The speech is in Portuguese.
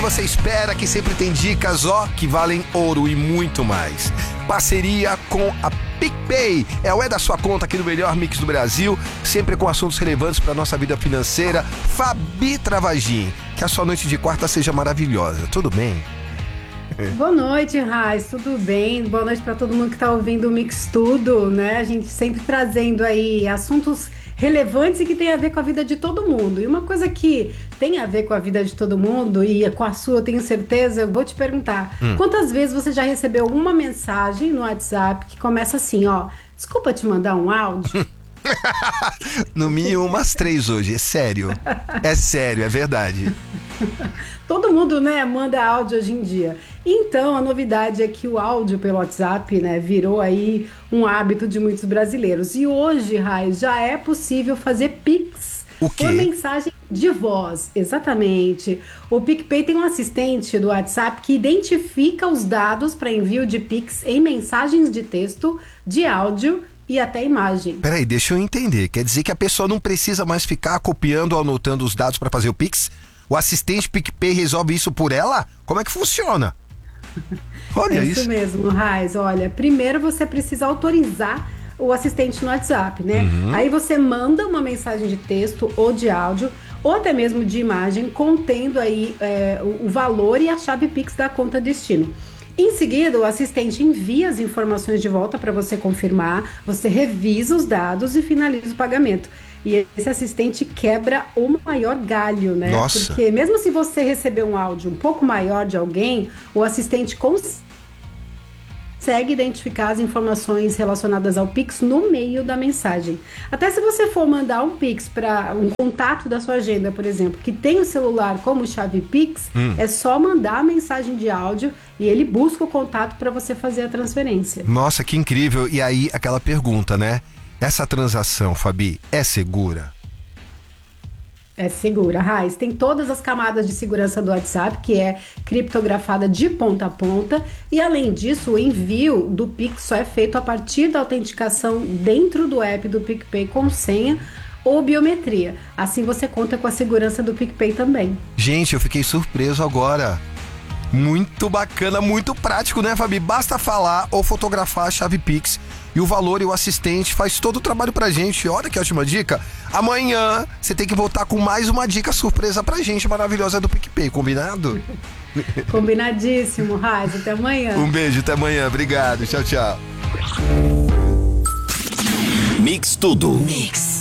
você espera, que sempre tem dicas, que valem ouro e muito mais. Parceria com a PicPay. É o da sua conta aqui no melhor mix do Brasil, sempre com assuntos relevantes para nossa vida financeira. Fabi Travagin, que a sua noite de quarta seja maravilhosa. Tudo bem? Boa noite, Raiz, tudo bem? Boa noite para todo mundo que está ouvindo o Mix Tudo, né? A gente sempre trazendo aí assuntos relevantes e que tem a ver com a vida de todo mundo. E uma coisa que tem a ver com a vida de todo mundo e com a sua, eu tenho certeza, eu vou te perguntar. Quantas vezes você já recebeu uma mensagem no WhatsApp que começa assim, desculpa te mandar um áudio? No mínimo umas 3 hoje, é sério, é verdade. Todo mundo, né, manda áudio hoje em dia. Então, a novidade é que o áudio pelo WhatsApp, né, virou aí um hábito de muitos brasileiros. E hoje, Raiz, já é possível fazer Pix por mensagem de voz. Exatamente. O PicPay tem um assistente do WhatsApp que identifica os dados para envio de Pix em mensagens de texto, de áudio e até imagem. Peraí, deixa eu entender. Quer dizer que a pessoa não precisa mais ficar copiando ou anotando os dados para fazer o Pix? O assistente PicPay resolve isso por ela? Como é que funciona? Olha isso. Isso mesmo, Raiz. Olha, primeiro você precisa autorizar o assistente no WhatsApp, né? Aí você manda uma mensagem de texto ou de áudio, ou até mesmo de imagem, contendo aí o valor e a chave Pix da conta destino. Em seguida, o assistente envia as informações de volta para você confirmar, você revisa os dados e finaliza o pagamento. E esse assistente quebra o maior galho, né? Nossa. Porque mesmo se você receber um áudio um pouco maior de alguém, o assistente consegue identificar as informações relacionadas ao Pix no meio da mensagem. Até se você for mandar um Pix para um contato da sua agenda, por exemplo, que tem o celular como chave Pix, é só mandar a mensagem de áudio e ele busca o contato para você fazer a transferência. Nossa, que incrível. E aí, aquela pergunta, né? Essa transação, Fabi, é segura? É segura, Raiz. Tem todas as camadas de segurança do WhatsApp, que é criptografada de ponta a ponta. E, além disso, o envio do Pix só é feito a partir da autenticação dentro do app do PicPay com senha ou biometria. Assim você conta com a segurança do PicPay também. Gente, eu fiquei surpreso agora. Muito bacana, muito prático, né, Fabi? Basta falar ou fotografar a chave Pix e o valor e o assistente faz todo o trabalho pra gente. Olha que ótima dica. Amanhã você tem que voltar com mais uma dica surpresa pra gente maravilhosa do PicPay, combinado? Combinadíssimo, Raiz. Até amanhã. Um beijo, até amanhã. Obrigado. Tchau, tchau. Mix Tudo. Mix.